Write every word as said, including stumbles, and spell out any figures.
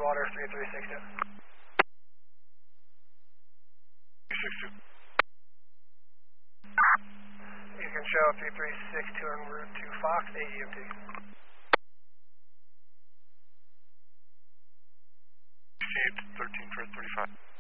Edgewater three three six two. three six two. You can show three three six two en route to Fox, A E M T. Received thirteen for thirty-five.